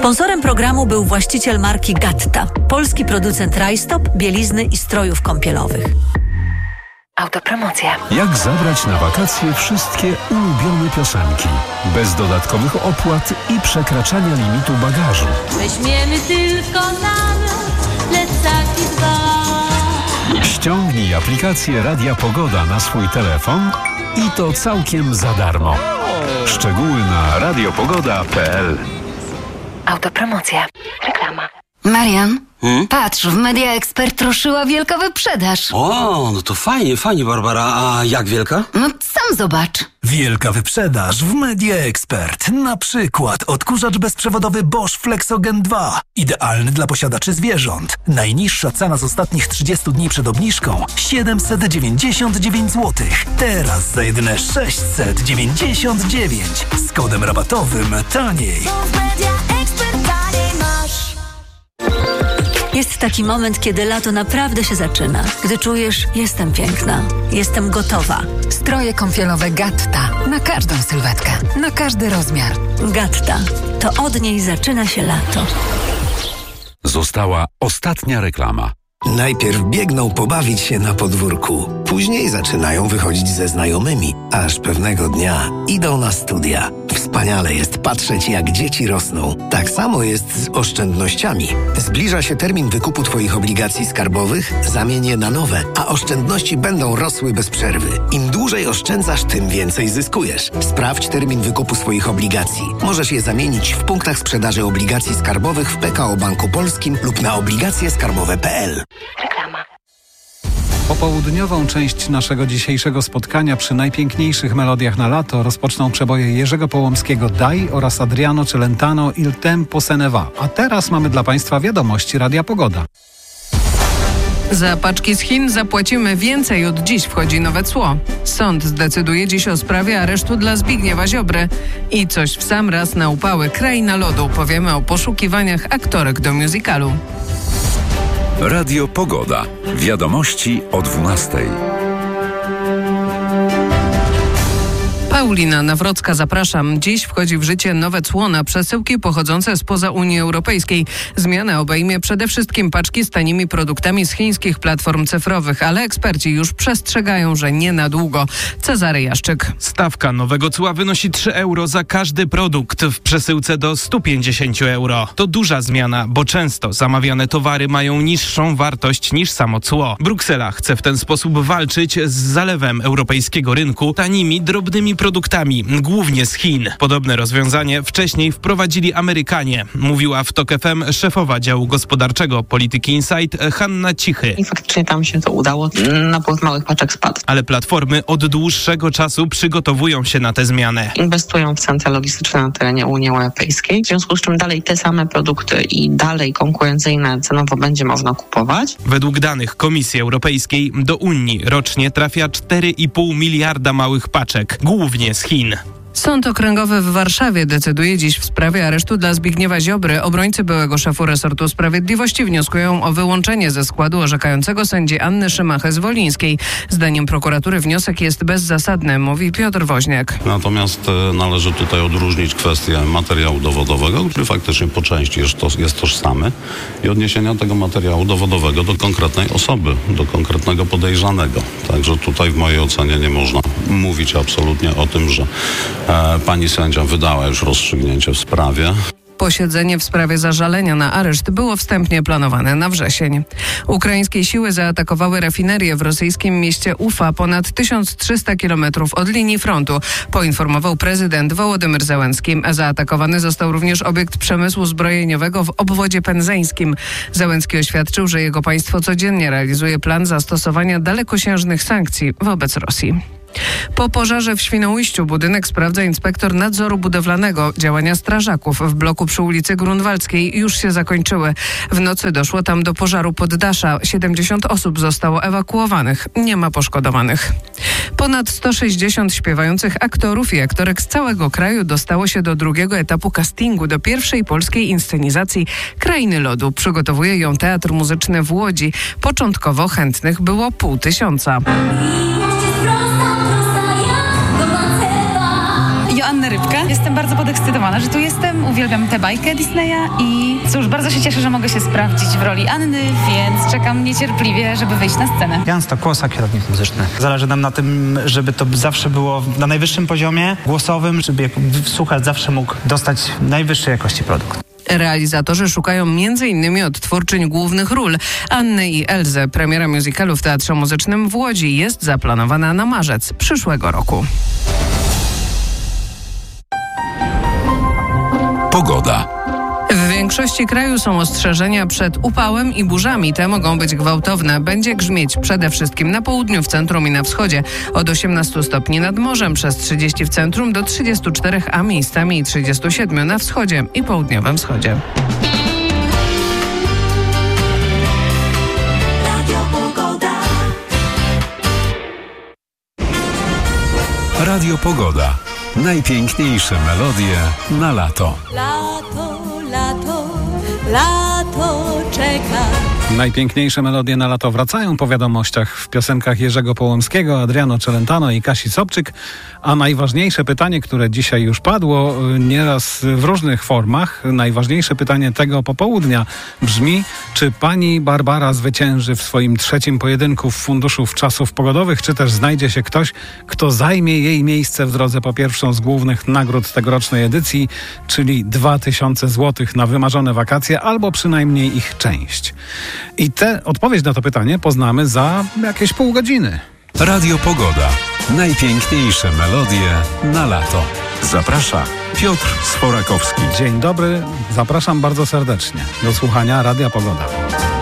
Sponsorem programu był właściciel marki Gatta, polski producent rajstop, bielizny i strojów kąpielowych. Autopromocja. Jak zabrać na wakacje wszystkie ulubione piosenki, bez dodatkowych opłat i przekraczania limitu bagażu? Weźmiemy tylko namiot, plecaki dwa. Ściągnij aplikację Radia Pogoda na swój telefon i to całkiem za darmo. Szczegóły na radiopogoda.pl. Autopromocja. Reklama. Marian, patrz, w Media Expert ruszyła wielka wyprzedaż. O, no to fajnie, Barbara. A jak wielka? No sam zobacz. Wielka wyprzedaż w Media Expert. Na przykład odkurzacz bezprzewodowy Bosch Flexogen 2. Idealny dla posiadaczy zwierząt. Najniższa cena z ostatnich 30 dni przed obniżką 799 zł. Teraz za jedyne 699. Z kodem rabatowym taniej. Jest taki moment, kiedy lato naprawdę się zaczyna. Gdy czujesz, jestem piękna, jestem gotowa. Stroje kąpielowe Gatta. Na każdą sylwetkę, na każdy rozmiar. Gatta. To od niej zaczyna się lato. Została ostatnia reklama. Najpierw biegną pobawić się na podwórku. Później zaczynają wychodzić ze znajomymi. Aż pewnego dnia idą na studia. Wspaniale jest patrzeć, jak dzieci rosną. Tak samo jest z oszczędnościami. Zbliża się termin wykupu Twoich obligacji skarbowych, zamień je na nowe, a oszczędności będą rosły bez przerwy. Im dłużej oszczędzasz, tym więcej zyskujesz. Sprawdź termin wykupu swoich obligacji. Możesz je zamienić w punktach sprzedaży obligacji skarbowych w PKO Banku Polskim lub na obligacjeskarbowe.pl. Reklama. Popołudniową część naszego dzisiejszego spotkania przy najpiękniejszych melodiach na lato rozpoczną przeboje Jerzego Połomskiego Daj oraz Adriano Celentano Il Tempo Se Ne Va. A teraz mamy dla Państwa wiadomości Radia Pogoda. Za paczki z Chin zapłacimy więcej. Od dziś wchodzi nowe cło. Sąd zdecyduje dziś o sprawie aresztu dla Zbigniewa Ziobry. I coś w sam raz na upały. Kraina lodu. Powiemy o poszukiwaniach aktorek do musicalu. Radio Pogoda. Wiadomości o 12:00. Paulina Nawrocka, zapraszam. Dziś wchodzi w życie nowe cło na przesyłki pochodzące spoza Unii Europejskiej. Zmiana obejmie przede wszystkim paczki z tanimi produktami z chińskich platform cyfrowych, ale eksperci już przestrzegają, że nie na długo. Cezary Jaszczyk. Stawka nowego cła wynosi 3 euro za każdy produkt w przesyłce do 150 euro. To duża zmiana, bo często zamawiane towary mają niższą wartość niż samo cło. Bruksela chce w ten sposób walczyć z zalewem europejskiego rynku tanimi, drobnymi produktami, głównie z Chin. Podobne rozwiązanie wcześniej wprowadzili Amerykanie, mówiła w TOK FM szefowa działu gospodarczego Polityki Insight Hanna Cichy. I faktycznie tam się to udało. Napływ małych paczek spadł. Ale platformy od dłuższego czasu przygotowują się na tę zmianę. Inwestują w centra logistyczne na terenie Unii Europejskiej, w związku z czym dalej te same produkty i dalej konkurencyjne cenowo będzie można kupować. Według danych Komisji Europejskiej do Unii rocznie trafia 4,5 miliarda małych paczek, głównie z Chin. Sąd Okręgowy w Warszawie decyduje dziś w sprawie aresztu dla Zbigniewa Ziobry. Obrońcy byłego szefu resortu sprawiedliwości wnioskują o wyłączenie ze składu orzekającego sędzi Anny Szymachę-Zwolińskiej. Zdaniem prokuratury wniosek jest bezzasadny, mówi Piotr Woźniak. Natomiast należy tutaj odróżnić kwestię materiału dowodowego, który faktycznie po części jest tożsamy, i odniesienia tego materiału dowodowego do konkretnej osoby, do konkretnego podejrzanego. Także tutaj w mojej ocenie nie można mówić absolutnie o tym, że pani sędzia wydała już rozstrzygnięcie w sprawie. Posiedzenie w sprawie zażalenia na areszt było wstępnie planowane na wrzesień. Ukraińskie siły zaatakowały rafinerię w rosyjskim mieście Ufa ponad 1300 kilometrów od linii frontu, poinformował prezydent Wołodymyr Zełenski. Zaatakowany został również obiekt przemysłu zbrojeniowego w obwodzie penzeńskim. Zełenski oświadczył, że jego państwo codziennie realizuje plan zastosowania dalekosiężnych sankcji wobec Rosji. Po pożarze w Świnoujściu budynek sprawdza inspektor nadzoru budowlanego. Działania strażaków w bloku przy ulicy Grunwaldzkiej już się zakończyły. W nocy doszło tam do pożaru poddasza. 70 osób zostało ewakuowanych. Nie ma poszkodowanych. Ponad 160 śpiewających aktorów i aktorek z całego kraju dostało się do drugiego etapu castingu do pierwszej polskiej inscenizacji Krainy Lodu. Przygotowuje ją Teatr Muzyczny w Łodzi. Początkowo chętnych było 500. Joanna Rybka. Jestem bardzo podekscytowana podekscytowana, że tu jestem. Uwielbiam tę bajkę Disneya i cóż, bardzo się cieszę, że mogę się sprawdzić w roli Anny, więc czekam niecierpliwie, żeby wyjść na scenę. Jan Stokłosa, kierownik muzyczny. Zależy nam na tym, żeby to zawsze było na najwyższym poziomie głosowym, żeby słuchacz zawsze mógł dostać najwyższej jakości produkt. Realizatorzy szukają m.in. odtwórczyń głównych ról. Anny i Elzę. Premiera musicalu w Teatrze Muzycznym w Łodzi jest zaplanowana na marzec przyszłego roku. Pogoda. W większości kraju są ostrzeżenia przed upałem i burzami. Te mogą być gwałtowne. Będzie grzmieć przede wszystkim na południu, w centrum i na wschodzie. Od 18 stopni nad morzem, przez 30 w centrum do 34, a miejscami 37 na wschodzie i południowym wschodzie. Radio Pogoda. Najpiękniejsze melodie na lato. Lato czeka. Najpiękniejsze melodie na lato wracają po wiadomościach w piosenkach Jerzego Połomskiego, Adriano Celentano i Kasi Sobczyk. A najważniejsze pytanie, które dzisiaj już padło, nieraz w różnych formach, najważniejsze pytanie tego popołudnia brzmi, czy pani Barbara zwycięży w swoim trzecim pojedynku w Funduszu Czasów Pogodowych, czy też znajdzie się ktoś, kto zajmie jej miejsce w drodze po pierwszą z głównych nagród tegorocznej edycji, czyli 2000 zł na wymarzone wakacje, albo przynajmniej ich część. I odpowiedź na to pytanie poznamy za jakieś pół godziny. Radio Pogoda. Najpiękniejsze melodie na lato. Zaprasza Piotr Sforakowski. Dzień dobry, zapraszam bardzo serdecznie do słuchania Radia Pogoda.